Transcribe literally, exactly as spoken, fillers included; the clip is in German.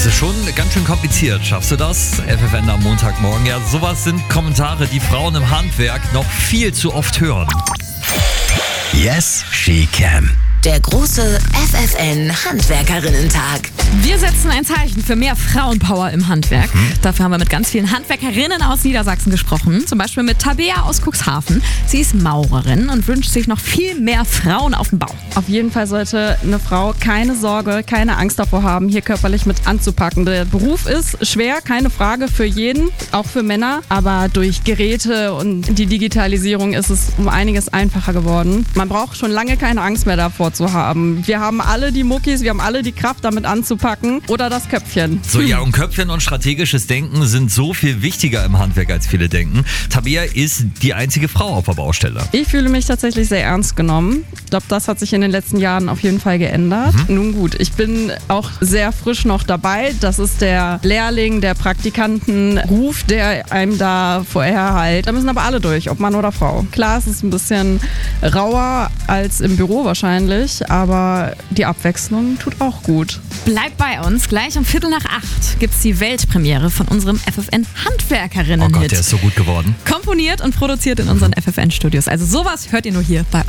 Das ist schon ganz schön kompliziert. Schaffst du das? F F N am Montagmorgen. Ja, sowas sind Kommentare, die Frauen im Handwerk noch viel zu oft hören. Yes, she can. Der große F F N Handwerkerinnentag. Wir setzen ein Zeichen für mehr Frauenpower im Handwerk. Mhm. Dafür haben wir mit ganz vielen Handwerkerinnen aus Niedersachsen gesprochen. Zum Beispiel mit Tabea aus Cuxhaven. Sie ist Maurerin und wünscht sich noch viel mehr Frauen auf dem Bau. Auf jeden Fall sollte eine Frau keine Sorge, keine Angst davor haben, hier körperlich mit anzupacken. Der Beruf ist schwer, keine Frage, für jeden, auch für Männer. Aber durch Geräte und die Digitalisierung ist es um einiges einfacher geworden. Man braucht schon lange keine Angst mehr davor zu haben. Wir haben alle die Muckis, wir haben alle die Kraft, damit anzupacken oder das Köpfchen. So, ja, und Köpfchen und strategisches Denken sind so viel wichtiger im Handwerk, als viele denken. Tabea ist die einzige Frau auf der Baustelle. Ich fühle mich tatsächlich sehr ernst genommen. Ich glaube, das hat sich in den letzten Jahren auf jeden Fall geändert. Mhm. Nun gut, ich bin auch sehr frisch noch dabei. Das ist der Lehrling, der Praktikantenruf, der einem da vorher halt. Da müssen aber alle durch, ob Mann oder Frau. Klar, es ist ein bisschen rauer als im Büro wahrscheinlich, aber die Abwechslung tut auch gut. Bleibt bei uns. Gleich um Viertel nach acht gibt es die Weltpremiere von unserem F F N Handwerkerinnen-Hit. Oh Gott, der ist so gut geworden. Komponiert und produziert in unseren F F N-Studios. Also sowas hört ihr nur hier bei uns.